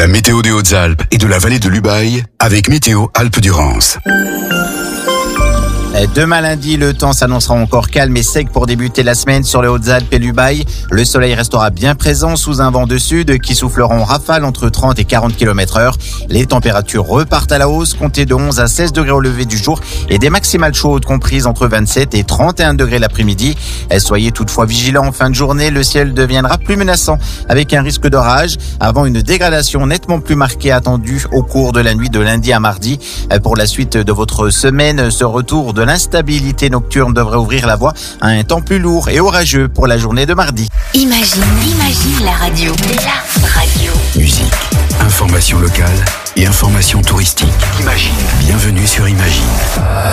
météo des Hautes-Alpes et de la vallée de l'Ubaye avec Météo Alpes-Durance. Demain lundi, le temps s'annoncera encore calme et sec pour débuter la semaine sur les Hautes-Alpes et l'Ubaye. Le soleil restera bien présent sous un vent de sud qui soufflera en rafale entre 30 et 40 km/h. Les températures repartent à la hausse, comptez de 11 à 16 degrés au lever du jour et des maximales chaudes comprises entre 27 et 31 degrés l'après-midi. Soyez toutefois vigilants en fin de journée, le ciel deviendra plus menaçant avec un risque d'orage avant une dégradation nettement plus marquée attendue au cours de la nuit de lundi à mardi. Pour la suite de votre semaine, ce retour de l'instabilité nocturne devrait ouvrir la voie à un temps plus lourd et orageux pour la journée de mardi. Imagine la radio. La radio. Musique, information locale et information touristique. Imagine. Bienvenue sur Imagine.